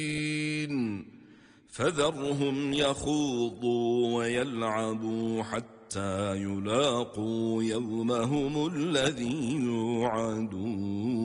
فذرهم يخوضوا ويلعبوا حتى يلاقوا يومهم الذي يوعدون